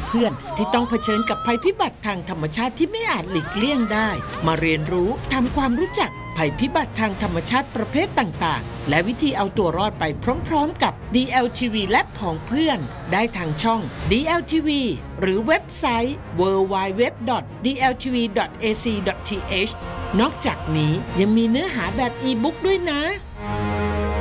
เพื่อนที่ต้องเผชิญกับภัยพิบัติทางธรรมชาติที่ไม่อาจหลีกเลี่ยงได้มาเรียนรู้ทำความรู้จักภัยพิบัติทางธรรมชาติประเภทต่างๆและวิธีเอาตัวรอดไปพร้อมๆกับ DLTV และผองเพื่อนได้ทางช่อง DLTV หรือเว็บไซต์ www.dltv.ac.th นอกจากนี้ยังมีเนื้อหาแบบอีบุ๊กด้วยนะ